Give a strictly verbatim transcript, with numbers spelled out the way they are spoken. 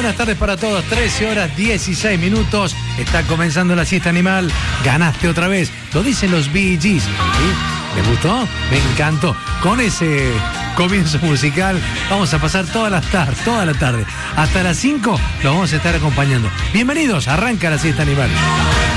buenas tardes para todos. trece horas dieciséis minutos. Está comenzando la siesta animal. Ganaste otra vez. Lo dicen los Bee Gees. ¿Sí? ¿Les gustó? Me encantó. Con ese comienzo musical vamos a pasar todas las tardes, toda la tarde. Hasta las cinco los vamos a estar acompañando. Bienvenidos. Arranca la siesta animal.